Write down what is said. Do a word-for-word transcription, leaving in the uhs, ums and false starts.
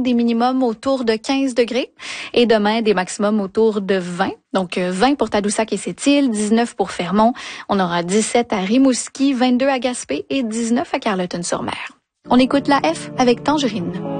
des minimums autour de quinze degrés. Et demain, des maximums autour de vingt. Donc, vingt pour Tadoussac et Sept-Îles, dix-neuf pour Fermont. On aura dix-sept à Rimouski, vingt-deux à Gaspé et dix-neuf à Carleton-sur-Mer. On écoute la F avec Tangerine.